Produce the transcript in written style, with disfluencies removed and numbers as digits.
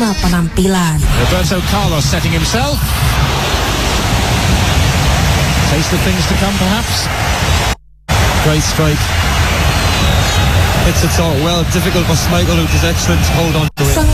pertama penampilan. Roberto Carlos setting himself. Taste of things to come, perhaps. Great strike. Hits it so well. Difficult for Schmeichel, who does excellent to hold on to it.